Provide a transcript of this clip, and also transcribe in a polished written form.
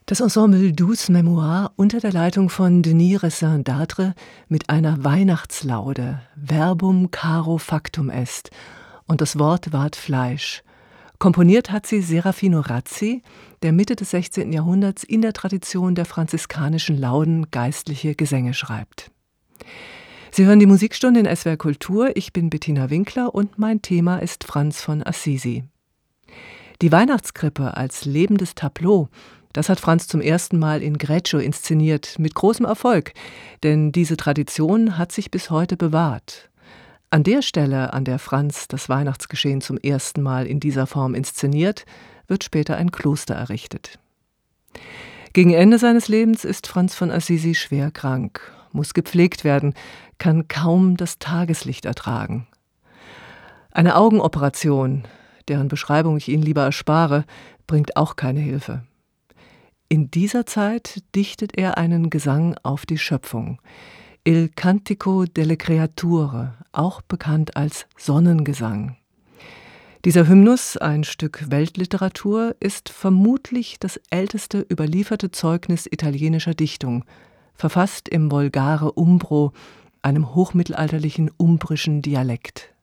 Das Ensemble Douze Mémoires unter der Leitung von Denis Ressin-Dartre mit einer Weihnachtslaude Verbum caro factum est und das Wort ward Fleisch. Komponiert hat sie Serafino Razzi, der Mitte des 16. Jahrhunderts in der Tradition der franziskanischen Lauden geistliche Gesänge schreibt. Sie hören die Musikstunde in SWR Kultur. Ich bin Bettina Winkler und mein Thema ist Franz von Assisi. Die Weihnachtskrippe als lebendes Tableau, das hat Franz zum ersten Mal in Greccio inszeniert, mit großem Erfolg, denn diese Tradition hat sich bis heute bewahrt. An der Stelle, an der Franz das Weihnachtsgeschehen zum ersten Mal in dieser Form inszeniert, wird später ein Kloster errichtet. Gegen Ende seines Lebens ist Franz von Assisi schwer krank, muss gepflegt werden, kann kaum das Tageslicht ertragen. Eine Augenoperation, deren Beschreibung ich Ihnen lieber erspare, bringt auch keine Hilfe. In dieser Zeit dichtet er einen Gesang auf die Schöpfung, Il Cantico delle Creature, auch bekannt als Sonnengesang. Dieser Hymnus, ein Stück Weltliteratur, ist vermutlich das älteste überlieferte Zeugnis italienischer Dichtung, verfasst im Volgare Umbro, einem hochmittelalterlichen umbrischen Dialekt.